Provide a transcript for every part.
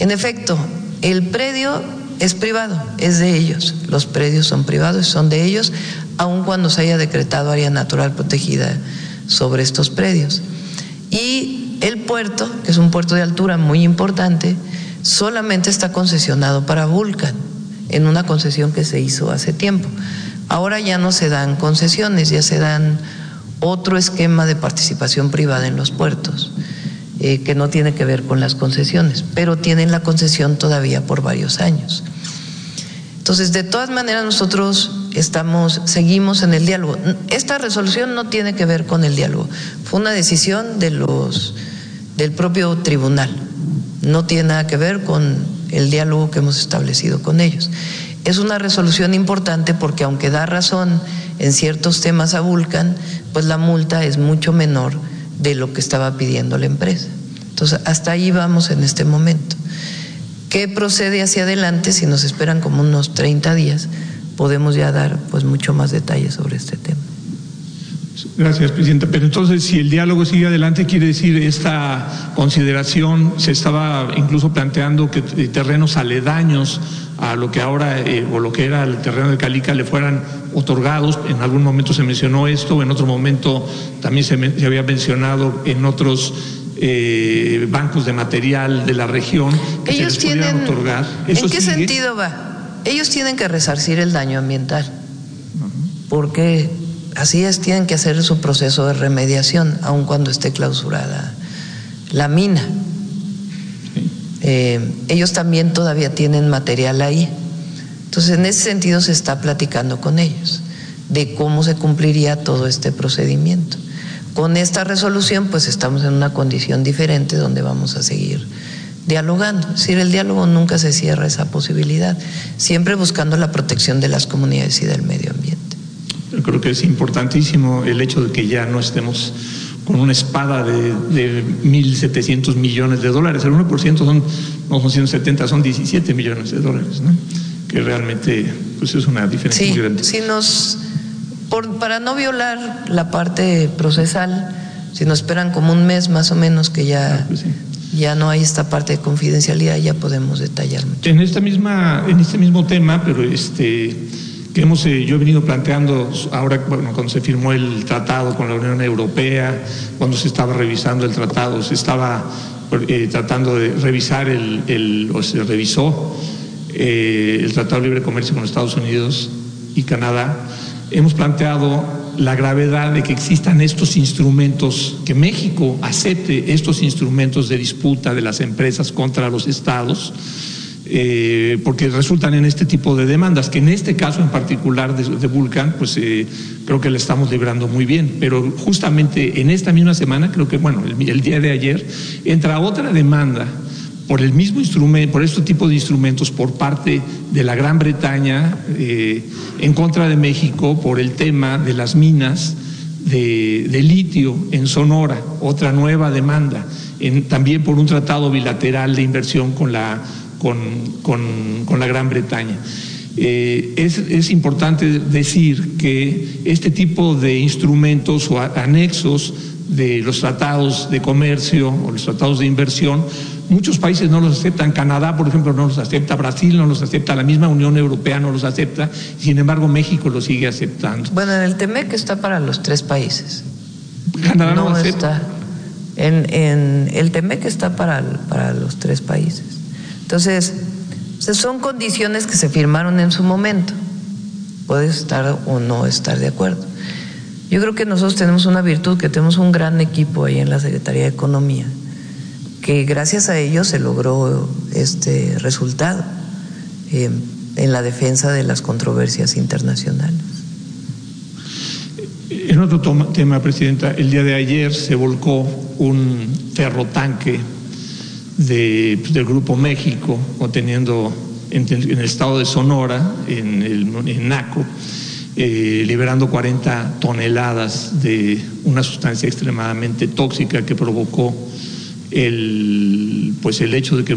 En efecto, el predio es privado, es de ellos. Los predios son privados, son de ellos, aun cuando se haya decretado área natural protegida sobre estos predios. Y el puerto, que es un puerto de altura muy importante, solamente está concesionado para Vulcan, en una concesión que se hizo hace tiempo. Ahora ya no se dan concesiones, ya se dan otro esquema de participación privada en los puertos, que no tiene que ver con las concesiones, pero tienen la concesión todavía por varios años. Entonces, de todas maneras, nosotros seguimos en el diálogo. Esta resolución no tiene que ver con el diálogo, fue una decisión del propio tribunal, no tiene nada que ver con el diálogo que hemos establecido con ellos. Es una resolución importante porque aunque da razón en ciertos temas a Vulcan, pues la multa es mucho menor de lo que estaba pidiendo la empresa. Entonces, hasta ahí vamos en este momento. ¿Qué procede hacia adelante? Si nos esperan como unos 30 días, podemos ya dar pues mucho más detalles sobre este tema. Gracias, Presidenta. Pero entonces, si el diálogo sigue adelante, quiere decir esta consideración, se estaba incluso planteando que terrenos aledaños a lo que ahora o lo que era el terreno de Calica le fueran otorgados. En algún momento se mencionó esto, en otro momento también se había mencionado en otros bancos de material de la región que ellos se les pudieran otorgar. ¿En qué sentido va? Ellos tienen que resarcir el daño ambiental, porque así es, tienen que hacer su proceso de remediación, aun cuando esté clausurada la mina. Ellos también todavía tienen material ahí. Entonces, en ese sentido se está platicando con ellos de cómo se cumpliría todo este procedimiento. Con esta resolución, pues estamos en una condición diferente donde vamos a seguir dialogando. Es decir, el diálogo nunca se cierra esa posibilidad, siempre buscando la protección de las comunidades y del medio ambiente. Yo creo que es importantísimo el hecho de que ya no estemos con una espada de 1.700 millones de dólares. El 1% no son 170, son 17 millones de dólares, ¿no? Que realmente pues es una diferencia muy grande. Sí, para no violar la parte procesal, si nos esperan como un mes más o menos que ya, ya no hay esta parte de confidencialidad, ya podemos detallar mucho. En este mismo tema, pero que yo he venido planteando ahora, bueno, cuando se firmó el tratado con la Unión Europea, cuando se estaba revisando el tratado, se estaba tratando de revisar o se revisó el Tratado de Libre Comercio con Estados Unidos y Canadá. Hemos planteado la gravedad de que existan estos instrumentos, que México acepte estos instrumentos de disputa de las empresas contra los estados, porque resultan en este tipo de demandas, que en este caso en particular de Vulcan, pues creo que la estamos librando muy bien, pero justamente en esta misma semana, creo que el día de ayer, entra otra demanda por el mismo instrumento, por este tipo de instrumentos por parte de la Gran Bretaña en contra de México por el tema de las minas de litio en Sonora, otra nueva demanda, también por un tratado bilateral de inversión con la Gran Bretaña. Es importante decir que este tipo de instrumentos o anexos de los tratados de comercio o los tratados de inversión, muchos países no los aceptan. Canadá, por ejemplo, no los acepta, Brasil no los acepta, la misma Unión Europea no los acepta, sin embargo México los sigue aceptando. Bueno, en el TEMEC está para los 3 países. Canadá no acepta. En el TEMEC está para los 3 países. Entonces, son condiciones que se firmaron en su momento. Puedes estar o no estar de acuerdo. Yo creo que nosotros tenemos una virtud, que tenemos un gran equipo ahí en la Secretaría de Economía, que gracias a ellos se logró este resultado en la defensa de las controversias internacionales. En otro tema, Presidenta, el día de ayer se volcó un ferrotanque del Grupo México, conteniendo en el estado de Sonora, en Naco, liberando 40 toneladas de una sustancia extremadamente tóxica que provocó el hecho de que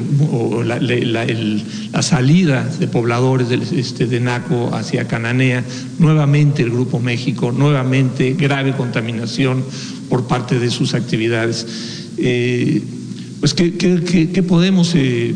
la salida de pobladores de Naco hacia Cananea, nuevamente el Grupo México, nuevamente grave contaminación por parte de sus actividades. ¿Qué podemos